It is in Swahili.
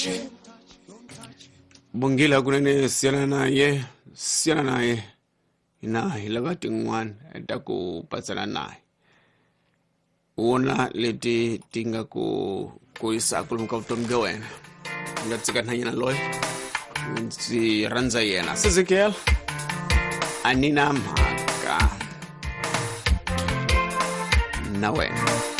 Bongila kunene siana naye ina hilakati ngwan etaku pasana naye una leti tinga ku isa kulumka utomge wena ngatsika nanyana loy si ranza yena Ezekiel anina mhaka na wena